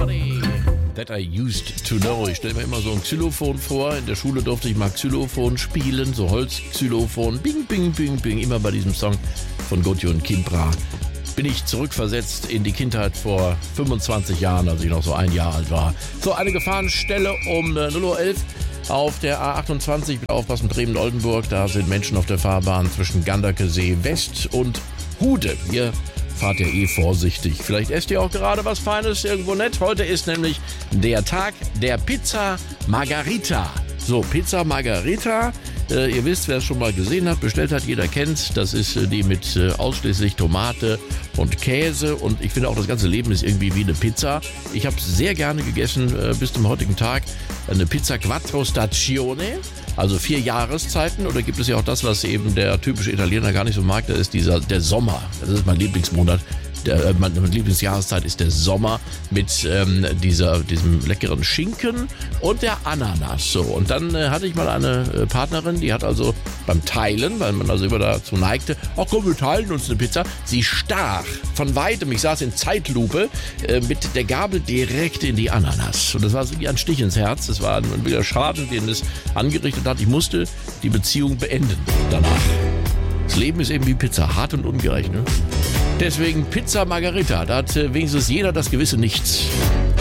Somebody that I used to know. Ich stelle mir immer so ein Xylophon vor. In der Schule durfte ich mal Xylophon spielen, so Holzxylophon. Bing, bing, bing, bing. Immer bei diesem Song von Gotye Kimbra bin ich zurückversetzt in die Kindheit vor 25 Jahren, als ich noch so 1 Jahr alt war. So, eine Gefahrenstelle um 0:11 Uhr auf der A28. Aufpassen, Bremen-Oldenburg. Da sind Menschen auf der Fahrbahn zwischen Ganderkesee West und Hude. Ihr fahrt ja vorsichtig. Vielleicht esst ihr auch gerade was Feines irgendwo nett. Heute ist nämlich der Tag der Pizza Margherita. So, Pizza Margherita. Ihr wisst, wer es schon mal gesehen hat, bestellt hat, jeder kennt. Das ist die mit ausschließlich Tomate und Käse. Und ich finde auch, das ganze Leben ist irgendwie wie eine Pizza. Ich habe sehr gerne gegessen bis zum heutigen Tag. Eine Pizza Quattro Stagione, also 4 Jahreszeiten. Oder gibt es ja auch das, was eben der typische Italiener gar nicht so mag, das ist der Sommer. Das ist mein Lieblingsmonat. Meine Lieblingsjahreszeit ist der Sommer mit diesem leckeren Schinken und der Ananas. So, und dann hatte ich mal eine Partnerin, die hat also beim Teilen, weil man also immer dazu neigte, ach komm, wir teilen uns eine Pizza. Sie stach von weitem, ich saß in Zeitlupe, mit der Gabel direkt in die Ananas. Und das war wie ein Stich ins Herz. Das war ein wilder Schaden, den es angerichtet hat. Ich musste die Beziehung beenden danach. Das Leben ist eben wie Pizza, hart und ungerecht, ne? Deswegen Pizza Margherita, da hat wenigstens jeder das gewisse Nichts.